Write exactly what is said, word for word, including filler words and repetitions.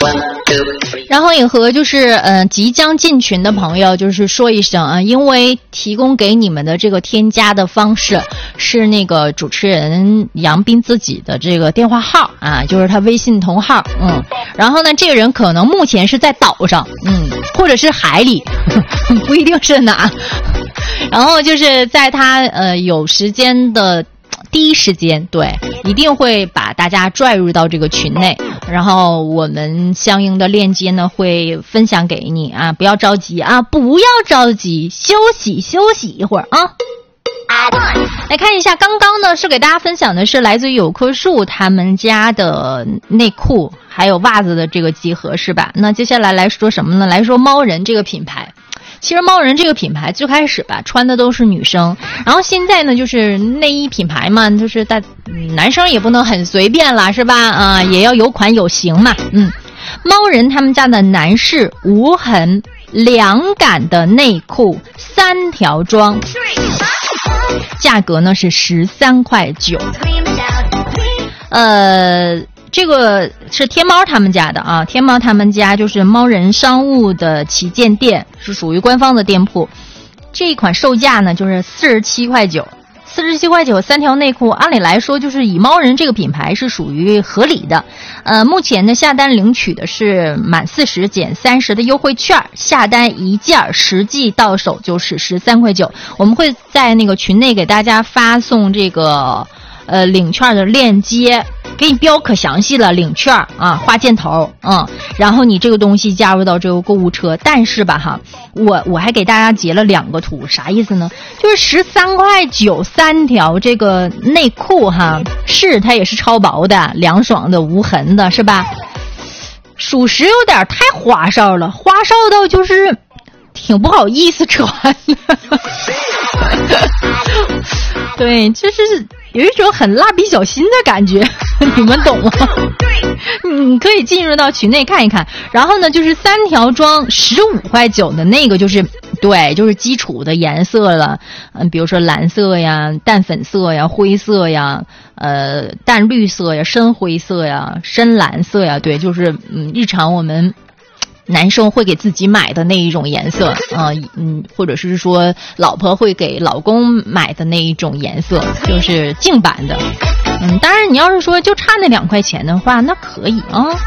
然后也和就是呃即将进群的朋友就是说一声啊，因为提供给你们的这个添加的方式是那个主持人杨斌自己的这个电话号啊，就是他微信同号，嗯，然后呢这个人可能目前是在岛上，嗯，或者是海里，呵呵不一定是哪，然后就是在他呃有时间的第一时间，对，一定会把大家拽入到这个群内，然后我们相应的链接呢会分享给你啊，不要着急啊，不要着急，休息休息一会儿啊。来看一下，刚刚呢是给大家分享的是来自于有棵树他们家的内裤还有袜子的这个集合是吧？那接下来来说什么呢？来说猫人这个品牌。其实猫人这个品牌最开始吧穿的都是女生，然后现在呢就是内衣品牌嘛，就是大、嗯、男生也不能很随便了是吧？啊、呃，也要有款有型嘛。嗯，猫人他们家的男士无痕凉感的内裤三条装，价格呢是十三块九。呃。这个是天猫他们家的啊，天猫他们家就是猫人商务的旗舰店，是属于官方的店铺。这一款售价呢就是四十七块九，四十七块九三条内裤，按理来说就是以猫人这个品牌是属于合理的。呃，目前呢下单领取的是满四十减三十的优惠券，下单一件实际到手就是十三块九。我们会在那个群内给大家发送这个呃领券的链接。给你标可详细了，领券啊，画箭头，嗯，然后你这个东西加入到这个购物车，但是吧哈，我我还给大家截了两个图，啥意思呢？就是十三块九三条这个内裤哈，是它也是超薄的、凉爽的、无痕的，是吧？属实有点太花哨了，花哨到就是挺不好意思穿的。对，就是有一种很蜡笔小新的感觉，你们懂吗？你可以进入到群内看一看。然后呢，就是三条装十五块九的那个，就是对，就是基础的颜色了。嗯，比如说蓝色呀、淡粉色呀、灰色呀、呃淡绿色呀、深灰色呀、深蓝色呀，对，就是嗯日常我们。男生会给自己买的那一种颜色，啊、呃，嗯，或者是说老婆会给老公买的那一种颜色，就是净版的。嗯，当然你要是说就差那两块钱的话，那可以啊。